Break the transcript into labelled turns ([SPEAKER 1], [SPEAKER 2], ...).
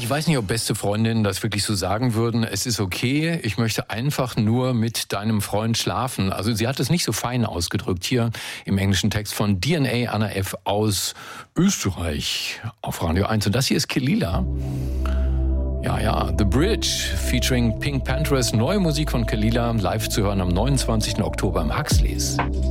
[SPEAKER 1] Ich weiß nicht, ob beste Freundinnen das wirklich so sagen würden. Es ist okay, ich möchte einfach nur mit deinem Freund schlafen. Also sie hat es nicht so fein ausgedrückt. Hier im englischen Text von DNA Anna F. aus Österreich auf Radio 1. Und das hier ist Kehlila. Ja, The Bridge featuring Pink Panthers. Neue Musik von Kehlila live zu hören am 29. Oktober im Huxleys.